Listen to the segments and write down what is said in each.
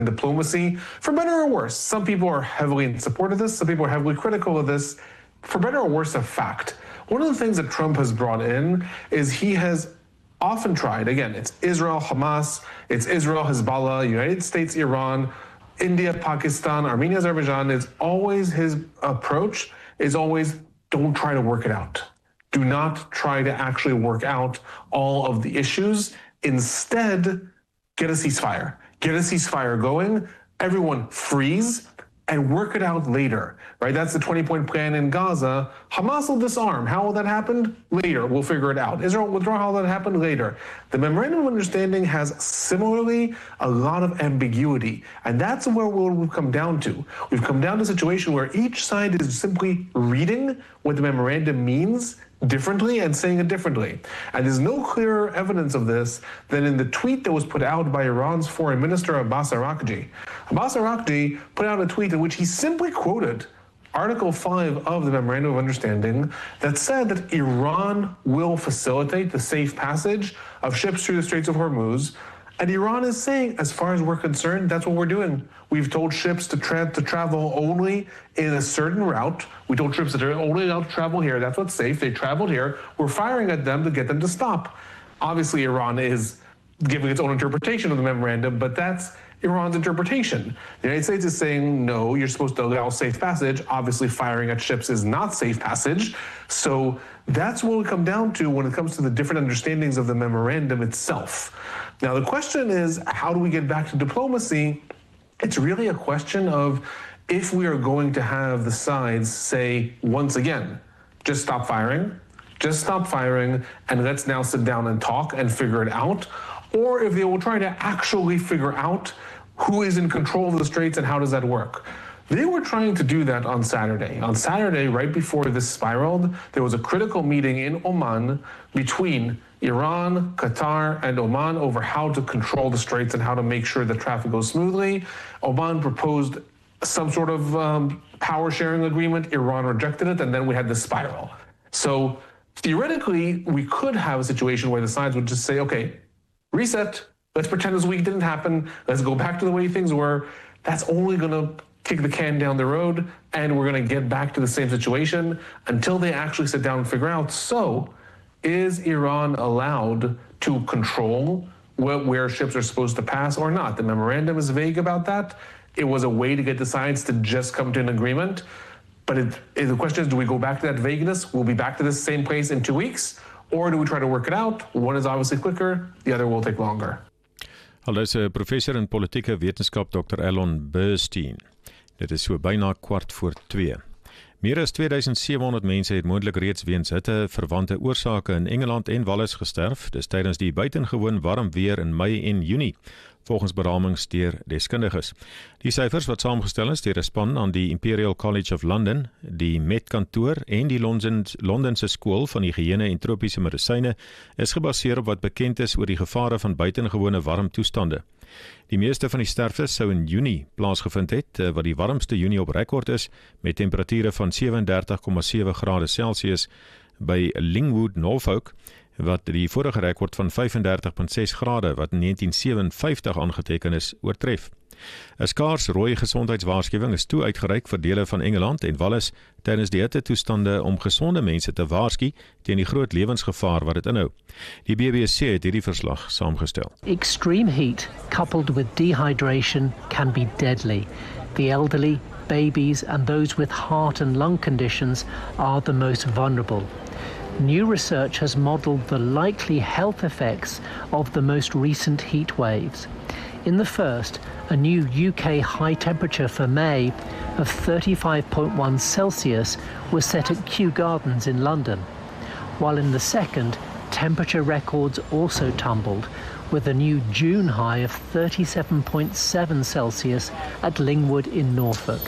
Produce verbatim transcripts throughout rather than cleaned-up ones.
diplomacy, for better or worse. Some people are heavily in support of this, some people are heavily critical of this. For better or worse, a fact. One of the things that Trump has brought in is he has often tried, again, it's Israel, Hamas, it's Israel, Hezbollah, United States, Iran, India, Pakistan, Armenia, Azerbaijan. It's always his approach is always don't try to work it out. Do not try to actually work out all of the issues. Instead, get a ceasefire. Get a ceasefire going. Everyone freeze and work it out later, right? That's the twenty-point plan in Gaza. Hamas will disarm. How will that happen? Later, we'll figure it out. Israel will withdraw. How will that happen? Later. The Memorandum of Understanding has similarly a lot of ambiguity, and that's where we've come down to. We've come down to a situation where each side is simply reading what the memorandum means differently and saying it differently. And there's no clearer evidence of this than in the tweet that was put out by Iran's foreign minister, Abbas Araghchi. Abbas Araghchi put out a tweet in which he simply quoted Article five of the Memorandum of Understanding that said that Iran will facilitate the safe passage of ships through the Straits of Hormuz. And Iran is saying, as far as we're concerned, that's what we're doing. We've told ships to, tra- to travel only in a certain route. We told ships that they're only allowed to travel here. That's what's safe. They traveled here. We're firing at them to get them to stop. Obviously, Iran is giving its own interpretation of the memorandum, but that's Iran's interpretation. The United States is saying, no, you're supposed to allow safe passage. Obviously, firing at ships is not safe passage. So that's what we come down to when it comes to the different understandings of the memorandum itself. Now, the question is, how do we get back to diplomacy? It's really a question of if we are going to have the sides say, once again, just stop firing, just stop firing, and let's now sit down and talk and figure it out, or if they will try to actually figure out who is in control of the Straits and how does that work. They were trying to do that on Saturday. On Saturday, right before this spiraled, there was a critical meeting in Oman between Iran, Qatar, and Oman over how to control the Straits and how to make sure that traffic goes smoothly. Oman proposed some sort of um, power sharing agreement. Iran rejected it, and then we had this spiral. So theoretically, we could have a situation where the sides would just say, okay, reset, let's pretend this week didn't happen, let's go back to the way things were. That's only going to kick the can down the road, and we're going to get back to the same situation until they actually sit down and figure out, so is Iran allowed to control wh- where ships are supposed to pass or not? The memorandum is vague about that. It was a way to get the sides to just come to an agreement. But it, it, the question is, do we go back to that vagueness? We'll be back to the same place in two weeks? Or do we try to work it out? One is obviously quicker, the other will take longer. Hallo, is 'n professor in politieke wetenskap, dokter Elon Burstein. Dit is so byna kwart voor twee. Meer as twee duisend sewe honderd mense het moontlik reeds weens hitte verwante oorsake in Engeland en Wales gesterf. Dis tydens die buitengewoon warm weer in Mei en Junie, volgens beramings deur deskundiges. Die syfers wat saamgestel is deur 'n span aan die Imperial College of London, die Met kantoor en die Londense skool van higiëne en tropiese medisyne is gebaseer op wat bekend is oor die gevare van buitengewone warm toestande. Die meeste van die sterftes sou in Junie plaasgevind het, wat die warmste Junie op rekord is, met temperature van sewe en dertig komma sewe grade Celsius by Lingwood, Norfolk, wat die vorige rekord van vyf en dertig komma ses grade, wat in negentien sewe en vyftig aangeteken is, oortref. 'n Skaars rooi gesondheidswaarskuwing is toe uitgereik vir dele van Engeland en Wales tydens die hitte toestande om gesonde mense te waarsku teen die groot lewensgevaar wat dit inhou. Die B B C het hierdie verslag saamgestel. Extreme heat coupled with dehydration can be deadly. The elderly, babies and those with heart and lung conditions are the most vulnerable. New research has modelled the likely health effects of the most recent heat waves. In the first, a new U K high temperature for May of thirty-five point one Celsius was set at Kew Gardens in London, while in the second, temperature records also tumbled, with a new June high of thirty-seven point seven Celsius at Lingwood in Norfolk.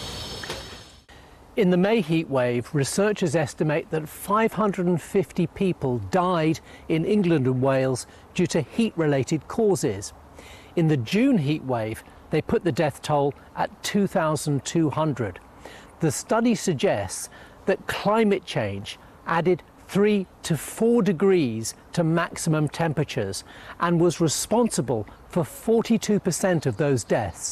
In the May heat wave, researchers estimate that five hundred fifty people died in England and Wales due to heat-related causes. In the June heat wave, they put the death toll at two thousand two hundred. The study suggests that climate change added three to four degrees to maximum temperatures and was responsible for forty-two percent of those deaths.